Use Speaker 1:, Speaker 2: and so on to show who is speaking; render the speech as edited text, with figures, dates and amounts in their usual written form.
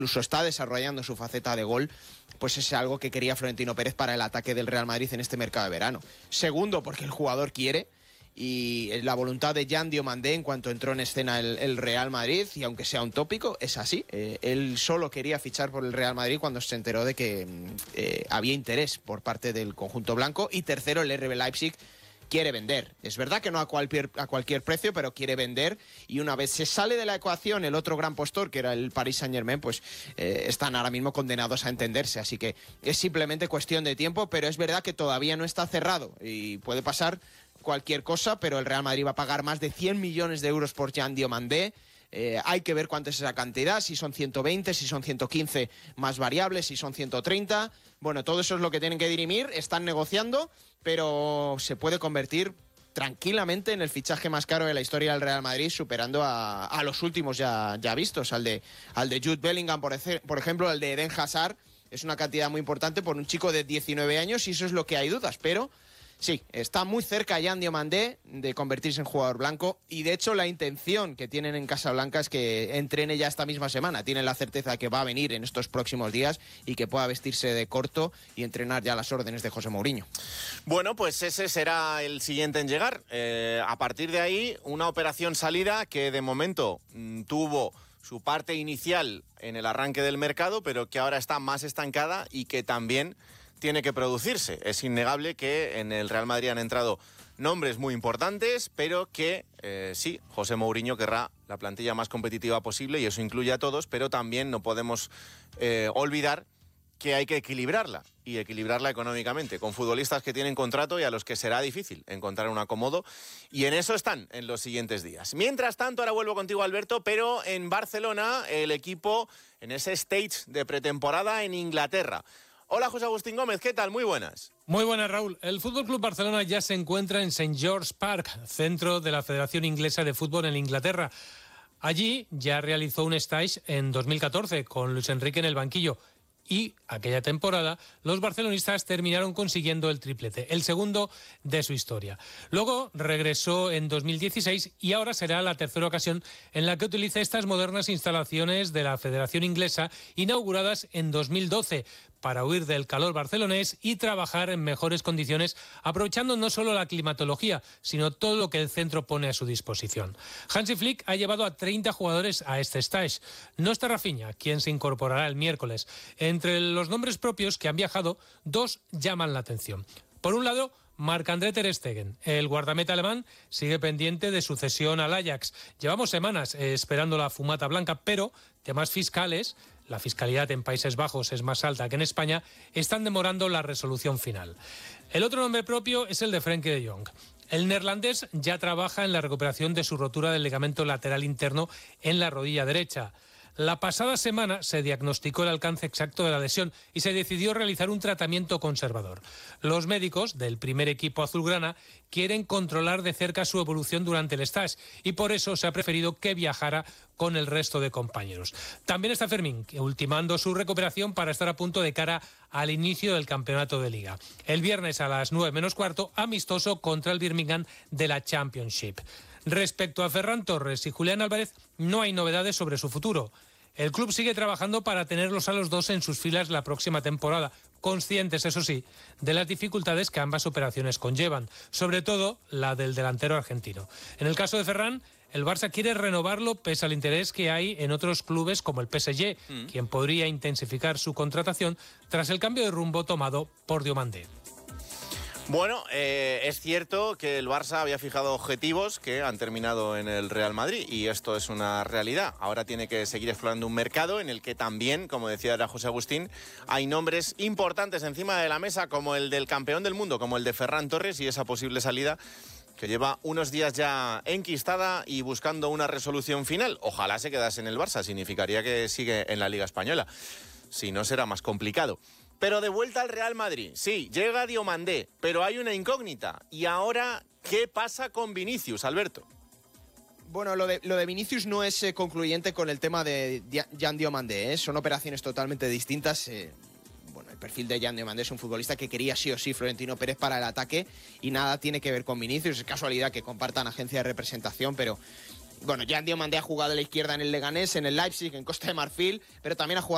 Speaker 1: incluso está desarrollando su faceta de gol, pues es algo que quería Florentino Pérez para el ataque del Real Madrid en este mercado de verano. Segundo, porque el jugador quiere, y la voluntad de Jan Diomandé en cuanto entró en escena el Real Madrid, y aunque sea un tópico, es así. Él solo quería fichar por el Real Madrid cuando se enteró de que había interés por parte del conjunto blanco. Y tercero, el RB Leipzig quiere vender. Es verdad que no a cualquier precio, pero quiere vender, y una vez se sale de la ecuación el otro gran postor, que era el Paris Saint-Germain, pues están ahora mismo condenados a entenderse. Así que es simplemente cuestión de tiempo, pero es verdad que todavía no está cerrado y puede pasar cualquier cosa, pero el Real Madrid va a pagar más de 100 millones de euros por Jan Diomandé. Hay que ver cuánto es esa cantidad, si son 120, si son 115 más variables, si son 130. Bueno, todo eso es lo que tienen que dirimir, están negociando, pero se puede convertir tranquilamente en el fichaje más caro de la historia del Real Madrid, superando a los últimos ya vistos, al de Jude Bellingham, por ejemplo, al de Eden Hazard. Es una cantidad muy importante por un chico de 19 años y eso es lo que hay dudas, pero sí, está muy cerca Jan Diomandé de convertirse en jugador blanco, y de hecho la intención que tienen en Casablanca es que entrene ya esta misma semana. Tienen la certeza de que va a venir en estos próximos días y que pueda vestirse de corto y entrenar ya a las órdenes de José Mourinho.
Speaker 2: Bueno, pues ese será el siguiente en llegar. A partir de ahí, una operación salida que de momento tuvo su parte inicial en el arranque del mercado, pero que ahora está más estancada y que también tiene que producirse. Es innegable que en el Real Madrid han entrado nombres muy importantes, pero que sí, José Mourinho querrá la plantilla más competitiva posible, y eso incluye a todos, pero también no podemos olvidar que hay que equilibrarla, y equilibrarla económicamente, con futbolistas que tienen contrato y a los que será difícil encontrar un acomodo, y en eso están en los siguientes días. Mientras tanto, ahora vuelvo contigo, Alberto, pero en Barcelona, el equipo en ese stage de pretemporada en Inglaterra. Hola, José Agustín Gómez, ¿qué tal? Muy buenas.
Speaker 3: Muy buenas, Raúl. El FC Barcelona ya se encuentra en St. George's Park, centro de la Federación Inglesa de Fútbol en Inglaterra. Allí ya realizó un stage en 2014 con Luis Enrique en el banquillo, y aquella temporada los barcelonistas terminaron consiguiendo el triplete, el segundo de su historia. Luego regresó en 2016 y ahora será la tercera ocasión en la que utiliza estas modernas instalaciones de la Federación Inglesa, inauguradas en 2012, para huir del calor barcelonés y trabajar en mejores condiciones, aprovechando no solo la climatología, sino todo lo que el centro pone a su disposición. Hansi Flick ha llevado a 30 jugadores a este stage. No está Rafinha, quien se incorporará el miércoles. Entre los nombres propios que han viajado, dos llaman la atención. Por un lado, Marc-André ter Stegen. El guardameta alemán sigue pendiente de su cesión al Ajax. Llevamos semanas esperando la fumata blanca, pero temas fiscales, la fiscalidad en Países Bajos es más alta que en España, están demorando la resolución final. El otro nombre propio es el de Frenkie de Jong. El neerlandés ya trabaja en la recuperación de su rotura del ligamento lateral interno en la rodilla derecha. La pasada semana se diagnosticó el alcance exacto de la lesión y se decidió realizar un tratamiento conservador. Los médicos del primer equipo azulgrana quieren controlar de cerca su evolución durante el stage, y por eso se ha preferido que viajara con el resto de compañeros. También está Fermín, ultimando su recuperación para estar a punto de cara al inicio del campeonato de Liga. El viernes a las 9:15, amistoso contra el Birmingham de la Championship. Respecto a Ferran Torres y Julián Álvarez, no hay novedades sobre su futuro. El club sigue trabajando para tenerlos a los dos en sus filas la próxima temporada, conscientes, eso sí, de las dificultades que ambas operaciones conllevan, sobre todo la del delantero argentino. En el caso de Ferran, el Barça quiere renovarlo pese al interés que hay en otros clubes como el PSG, quien podría intensificar su contratación tras el cambio de rumbo tomado por Diomandé.
Speaker 2: Bueno, es cierto que el Barça había fijado objetivos que han terminado en el Real Madrid, y esto es una realidad. Ahora tiene que seguir explorando un mercado en el que también, como decía ahora José Agustín, hay nombres importantes encima de la mesa, como el del campeón del mundo, como el de Ferran Torres, y esa posible salida que lleva unos días ya enquistada y buscando una resolución final. Ojalá se quedase en el Barça, significaría que sigue en la Liga Española. Si no, será más complicado. Pero de vuelta al Real Madrid. Sí, llega Diomandé, pero hay una incógnita. ¿Y ahora qué pasa con Vinicius, Alberto?
Speaker 1: Bueno, lo de Vinicius no es concluyente con el tema de Jan Diomandé, ¿eh? Son operaciones totalmente distintas. Bueno, el perfil de Jan Diomandé es un futbolista que quería sí o sí Florentino Pérez para el ataque, y nada tiene que ver con Vinicius. Es casualidad que compartan agencia de representación, pero bueno, Jan Diomandé ha jugado a la izquierda en el Leganés, en el Leipzig, en Costa de Marfil, pero también ha jugado